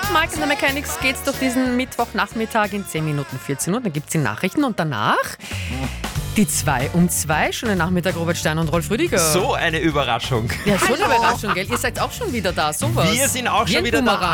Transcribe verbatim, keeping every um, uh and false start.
Mike and the Mechanics geht's durch diesen Mittwochnachmittag in zehn Minuten, vierzehn Uhr. Dann gibt's die Nachrichten und danach die zwei um zwei. Schönen Nachmittag, Robert Stein und Rolf Rüdiger. So eine Überraschung. Ja, schon eine Überraschung, gell? Ihr seid auch schon wieder da, sowas. Wir sind auch Wie schon ein wieder Boomerang. da.